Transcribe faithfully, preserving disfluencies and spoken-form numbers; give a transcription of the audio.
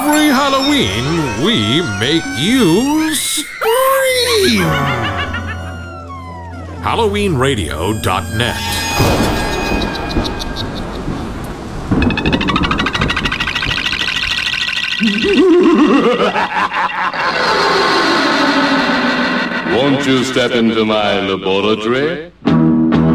Every Halloween, we make you scream! Halloween Radio dot net. Won't you step into my laboratory?